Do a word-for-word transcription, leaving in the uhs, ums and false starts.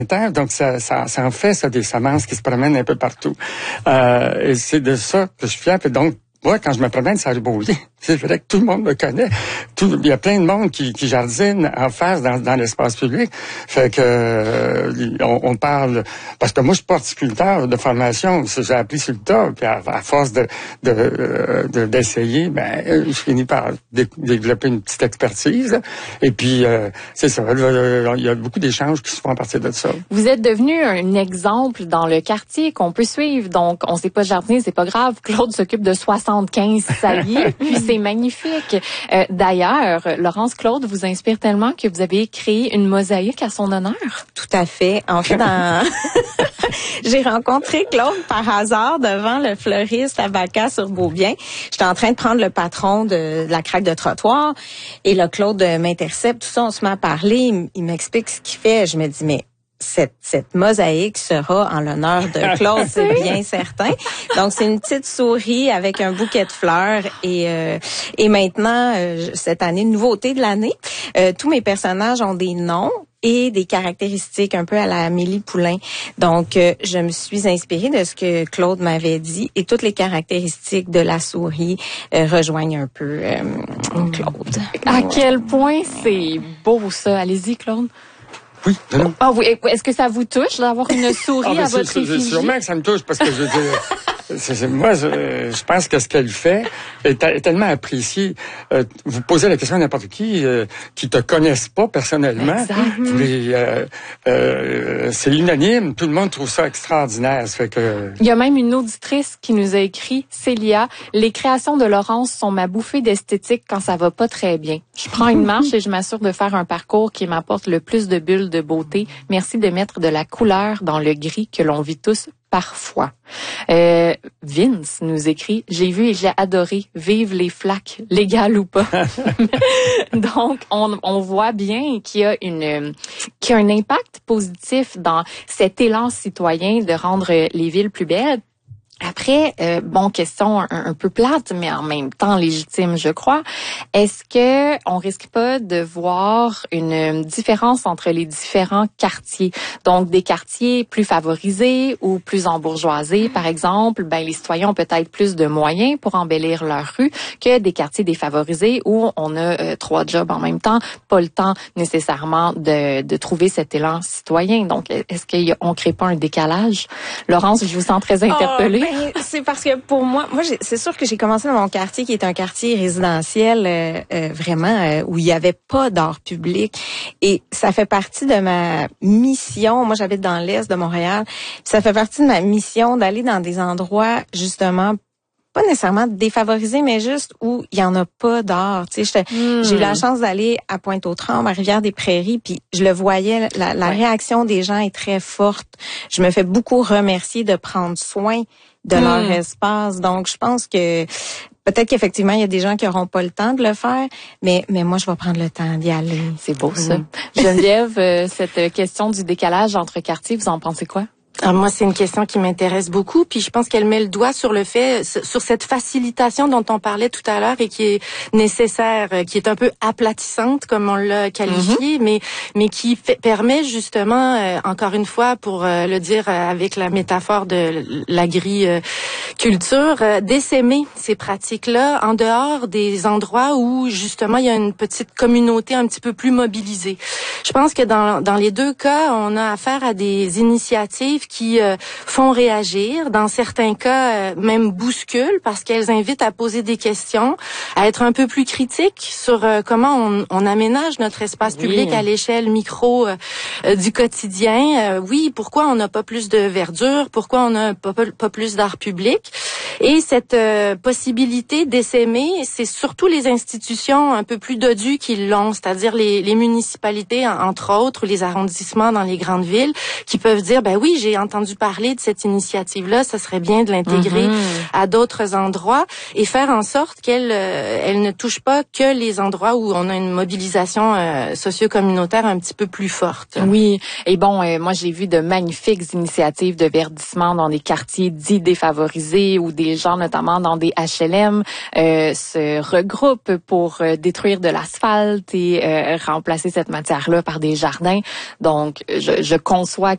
Donc, ça, ça, ça en fait, ça, des semences qui se promènent un peu partout. Euh, et c'est de ça que je suis fier. Et donc, moi, quand je me promène sur Beaulieu, c'est vrai que tout le monde me connaît. Tout, il y a plein de monde qui, qui jardine en face dans, dans l'espace public. Fait que euh, on, on parle parce que moi, je suis pas horticulteur de formation. J'ai appris sur le tas. Puis à, à force de, de, de d'essayer, ben, je finis par dé, développer une petite expertise. Et puis, euh, c'est ça. Il y a beaucoup d'échanges qui se font à partir de ça. Vous êtes devenu un exemple dans le quartier qu'on peut suivre. Donc, on sait pas jardiner, c'est pas grave. Claude s'occupe de soixante-quinze saillies. Puis c'est magnifique. Euh, d'ailleurs, Laurence, Claude vous inspire tellement que vous avez créé une mosaïque à son honneur. Tout à fait. En fait, dans... j'ai rencontré Claude par hasard devant le fleuriste à Vaca sur Beaubien. J'étais en train de prendre le patron de, de la craque de trottoir et là, Claude m'intercepte. Tout ça, on se met à parler. Il, il m'explique ce qu'il fait. Je me dis, mais Cette, cette mosaïque sera en l'honneur de Claude, c'est bien certain. Donc, c'est une petite souris avec un bouquet de fleurs. Et, euh, et maintenant, euh, cette année, nouveauté de l'année, euh, tous mes personnages ont des noms et des caractéristiques un peu à la Amélie Poulain. Donc, euh, je me suis inspirée de ce que Claude m'avait dit et toutes les caractéristiques de la souris euh, rejoignent un peu euh, Claude. À quel point c'est beau, ça. Allez-y, Claude. Oui, non. Ah oui, est-ce que ça vous touche d'avoir une souris ah, à votre c'est, effigie? C'est sûrement que ça me touche parce que je veux dire, c'est, c'est, moi, je, je pense que ce qu'elle fait est, est tellement apprécié. Euh, vous posez la question à n'importe qui euh, qui te connaissent pas personnellement, mais euh, euh, c'est unanime. Tout le monde trouve ça extraordinaire. Ça fait que... Il y a même une auditrice qui nous a écrit, Célia, les créations de Laurence sont ma bouffée d'esthétique quand ça va pas très bien. Je prends une marche et je m'assure de faire un parcours qui m'apporte le plus de bulles de beauté. Merci de mettre de la couleur dans le gris que l'on vit tous parfois. Euh, Vince nous écrit, j'ai vu et j'ai adoré, vive les flaques, légales ou pas. Donc, on, on voit bien qu'il y a une, qu'il y a un impact positif dans cet élan citoyen de rendre les villes plus belles. Après, euh, bon, question un, un peu plate, mais en même temps légitime, je crois. Est-ce que on risque pas de voir une différence entre les différents quartiers? Donc, des quartiers plus favorisés ou plus embourgeoisés, par exemple, ben les citoyens ont peut-être plus de moyens pour embellir leur rue que des quartiers défavorisés où on a euh, trois jobs en même temps, pas le temps nécessairement de, de trouver cet élan citoyen. Donc, est-ce qu'on crée pas un décalage? Laurence, je vous sens très interpellée. Oh, ben, c'est parce que pour moi, moi j'ai, c'est sûr que j'ai commencé dans mon quartier qui est un quartier résidentiel euh, euh, vraiment euh, où il y avait pas d'art public et ça fait partie de ma mission. Moi, j'habite dans l'est de Montréal. Ça fait partie de ma mission d'aller dans des endroits justement pas nécessairement défavorisés, mais juste où il y en a pas d'art. Tu sais, mmh. j'ai eu la chance d'aller à Pointe-aux-Trembles, à Rivière-des-Prairies, puis je le voyais, la, la ouais. réaction des gens est très forte. Je me fais beaucoup remercier de prendre soin de mmh. leur espace. Donc, je pense que peut-être qu'effectivement, il y a des gens qui auront pas le temps de le faire, mais mais moi, je vais prendre le temps d'y aller. C'est beau, ça. Mmh. Geneviève, euh, cette question du décalage entre quartiers, vous en pensez quoi? Alors moi, c'est une question qui m'intéresse beaucoup, puis je pense qu'elle met le doigt sur le fait, sur cette facilitation dont on parlait tout à l'heure et qui est nécessaire, qui est un peu aplatissante, comme on l'a qualifié, mm-hmm. mais mais qui fait, permet justement, euh, encore une fois, pour euh, le dire avec la métaphore de l'agriculture, euh, d'essaimer ces pratiques-là en dehors des endroits où justement il y a une petite communauté un petit peu plus mobilisée. Je pense que dans dans les deux cas, on a affaire à des initiatives qui euh, font réagir, dans certains cas euh, même bousculent parce qu'elles invitent à poser des questions, à être un peu plus critiques sur euh, comment on, on aménage notre espace oui. public à l'échelle micro euh, euh, du quotidien. Euh, oui, pourquoi on n'a pas plus de verdure? Pourquoi on n'a pas, pas plus d'art public? Et cette euh, possibilité d'essaimer, c'est surtout les institutions un peu plus dodues qui l'ont, c'est-à-dire les, les municipalités, entre autres, ou les arrondissements dans les grandes villes, qui peuvent dire, ben oui, j'ai entendu parler de cette initiative-là, ça serait bien de l'intégrer mm-hmm. à d'autres endroits et faire en sorte qu'elle euh, elle ne touche pas que les endroits où on a une mobilisation euh, socio-communautaire un petit peu plus forte. Oui, et bon, euh, moi j'ai vu de magnifiques initiatives de verdissement dans des quartiers dits défavorisés où des gens, notamment dans des H L M, euh, se regroupent pour euh, détruire de l'asphalte et euh, remplacer cette matière-là par des jardins. Donc, je, je conçois